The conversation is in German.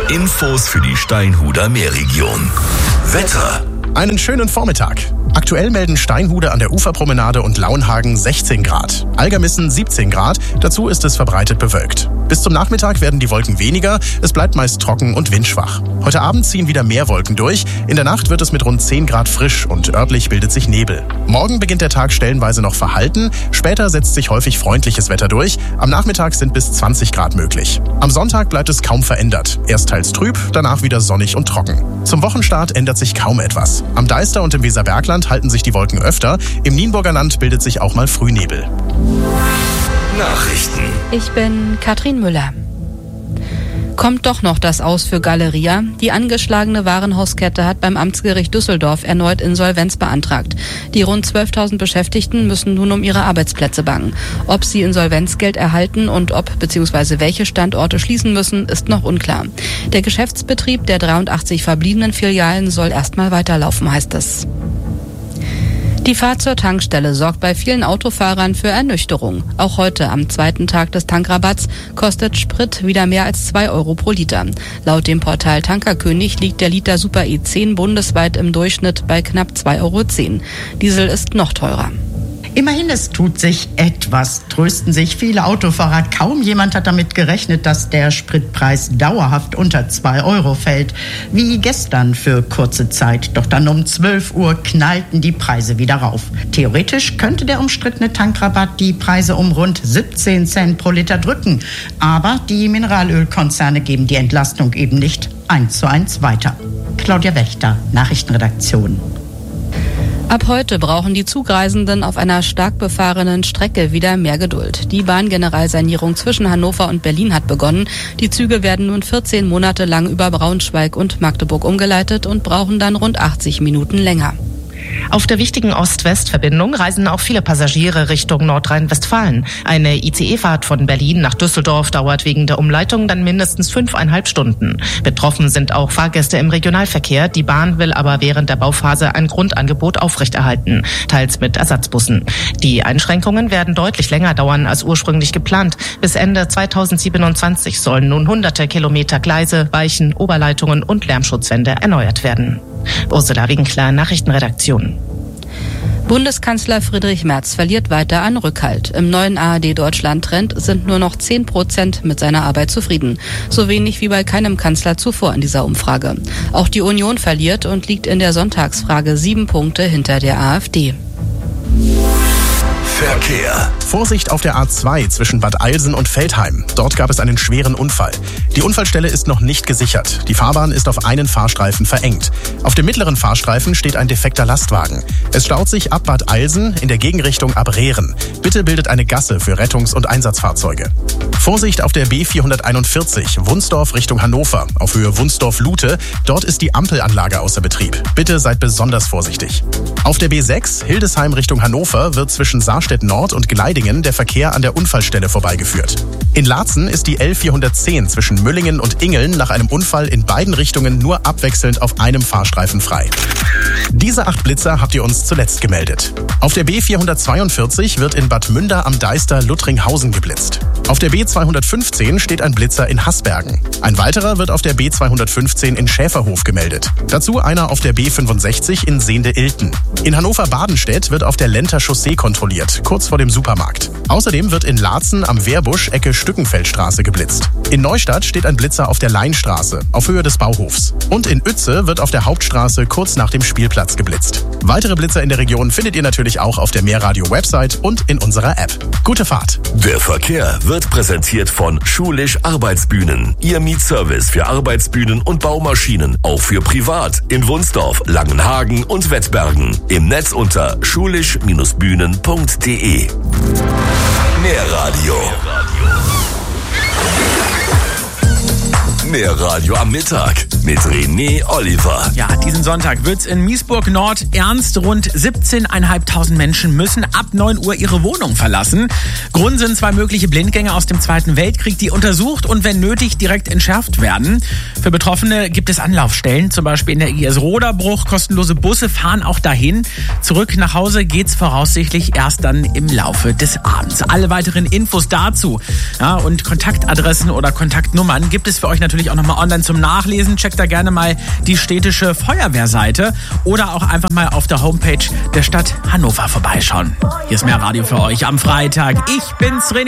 Infos für die Steinhuder Meerregion. Wetter. Einen schönen Vormittag. Aktuell melden Steinhude an der Uferpromenade und Lauenhagen 16 Grad. Algermissen 17 Grad, dazu ist es verbreitet bewölkt. Bis zum Nachmittag werden die Wolken weniger, es bleibt meist trocken und windschwach. Heute Abend ziehen wieder mehr Wolken durch, in der Nacht wird es mit rund 10 Grad frisch und örtlich bildet sich Nebel. Morgen beginnt der Tag stellenweise noch verhalten, später setzt sich häufig freundliches Wetter durch, am Nachmittag sind bis 20 Grad möglich. Am Sonntag bleibt es kaum verändert, erst teils trüb, danach wieder sonnig und trocken. Zum Wochenstart ändert sich kaum etwas. Am Deister und im Weserbergland halten sich die Wolken öfter, im Nienburger Land bildet sich auch mal Frühnebel. Nachrichten. Ich bin Katrin Müller. Kommt doch noch das Aus für Galeria. Die angeschlagene Warenhauskette hat beim Amtsgericht Düsseldorf erneut Insolvenz beantragt. Die rund 12.000 Beschäftigten müssen nun um ihre Arbeitsplätze bangen. Ob sie Insolvenzgeld erhalten und ob bzw. welche Standorte schließen müssen, ist noch unklar. Der Geschäftsbetrieb der 83 verbliebenen Filialen soll erstmal weiterlaufen, heißt es. Die Fahrt zur Tankstelle sorgt bei vielen Autofahrern für Ernüchterung. Auch heute, am zweiten Tag des Tankrabatts, kostet Sprit wieder mehr als 2 Euro pro Liter. Laut dem Portal Tankerkönig liegt der Liter Super E10 bundesweit im Durchschnitt bei knapp 2,10 Euro. Diesel ist noch teurer. Immerhin, es tut sich etwas, trösten sich viele Autofahrer. Kaum jemand hat damit gerechnet, dass der Spritpreis dauerhaft unter 2 Euro fällt. Wie gestern für kurze Zeit. Doch dann um 12 Uhr knallten die Preise wieder rauf. Theoretisch könnte der umstrittene Tankrabatt die Preise um rund 17 Cent pro Liter drücken. Aber die Mineralölkonzerne geben die Entlastung eben nicht 1:1 weiter. Claudia Wächter, Nachrichtenredaktion. Ab heute brauchen die Zugreisenden auf einer stark befahrenen Strecke wieder mehr Geduld. Die Bahngeneralsanierung zwischen Hannover und Berlin hat begonnen. Die Züge werden nun 14 Monate lang über Braunschweig und Magdeburg umgeleitet und brauchen dann rund 80 Minuten länger. Auf der wichtigen Ost-West-Verbindung reisen auch viele Passagiere Richtung Nordrhein-Westfalen. Eine ICE-Fahrt von Berlin nach Düsseldorf dauert wegen der Umleitung dann mindestens 5,5 Stunden. Betroffen sind auch Fahrgäste im Regionalverkehr. Die Bahn will aber während der Bauphase ein Grundangebot aufrechterhalten, teils mit Ersatzbussen. Die Einschränkungen werden deutlich länger dauern als ursprünglich geplant. Bis Ende 2027 sollen nun hunderte Kilometer Gleise, Weichen, Oberleitungen und Lärmschutzwände erneuert werden. Ursula Winkler, Nachrichtenredaktion. Bundeskanzler Friedrich Merz verliert weiter an Rückhalt. Im neuen ARD-Deutschland-Trend sind nur noch 10% mit seiner Arbeit zufrieden. So wenig wie bei keinem Kanzler zuvor in dieser Umfrage. Auch die Union verliert und liegt in der Sonntagsfrage 7 Punkte hinter der AfD. Verkehr. Vorsicht auf der A2 zwischen Bad Eilsen und Veltheim. Dort gab es einen schweren Unfall. Die Unfallstelle ist noch nicht gesichert. Die Fahrbahn ist auf einen Fahrstreifen verengt. Auf dem mittleren Fahrstreifen steht ein defekter Lastwagen. Es staut sich ab Bad Eilsen in der Gegenrichtung ab Rehren. Bitte bildet eine Gasse für Rettungs- und Einsatzfahrzeuge. Vorsicht auf der B441 Wunsdorf Richtung Hannover auf Höhe Wunsdorf-Lute. Dort ist die Ampelanlage außer Betrieb. Bitte seid besonders vorsichtig. Auf der B6 Hildesheim Richtung Hannover wird zwischen Saarstedt Nord und Gleidingen der Verkehr an der Unfallstelle vorbeigeführt. In Laatzen ist die L410 zwischen Müllingen und Ingeln nach einem Unfall in beiden Richtungen nur abwechselnd auf einem Fahrstreifen frei. Diese 8 Blitzer habt ihr uns zuletzt gemeldet. Auf der B442 wird in Bad Münder am Deister Luttringhausen geblitzt. Auf der B215 steht ein Blitzer in Hasbergen. Ein weiterer wird auf der B215 in Schäferhof gemeldet. Dazu einer auf der B65 in Sehnde-Ilten. In Hannover-Badenstedt wird auf der Lenter Chaussee kontrolliert, kurz vor dem Supermarkt. Außerdem wird in Laatzen am Wehrbusch Ecke Stückenfeldstraße geblitzt. In Neustadt steht ein Blitzer auf der Leinstraße, auf Höhe des Bauhofs. Und in Uetze wird auf der Hauptstraße kurz nach dem Spielplatz geblitzt. Weitere Blitzer in der Region findet ihr natürlich auch auf der Meerradio-Website und in unserer App. Gute Fahrt! Der Verkehr wird präsentiert von Schulisch Arbeitsbühnen. Ihr Mietservice für Arbeitsbühnen und Baumaschinen, auch für privat in Wunsdorf, Langenhagen und Wettbergen. Im Netz unter schulisch-bühnen.de. Meerradio. Meerradio am Mittag mit René Oliver. Ja, diesen Sonntag wird's in Miesburg-Nord ernst. Rund 17.500 Menschen müssen ab 9 Uhr ihre Wohnung verlassen. Grund sind 2 mögliche Blindgänger aus dem Zweiten Weltkrieg, die untersucht und wenn nötig direkt entschärft werden. Für Betroffene gibt es Anlaufstellen, zum Beispiel in der IS Roderbruch. Kostenlose Busse fahren auch dahin. Zurück nach Hause geht's voraussichtlich erst dann im Laufe des Abends. Alle weiteren Infos dazu und Kontaktadressen oder Kontaktnummern gibt es für euch natürlich natürlich auch nochmal online zum Nachlesen. Checkt da gerne mal die städtische Feuerwehrseite oder auch einfach mal auf der Homepage der Stadt Hannover vorbeischauen. Hier ist mehr Radio für euch am Freitag. Ich bin's, René.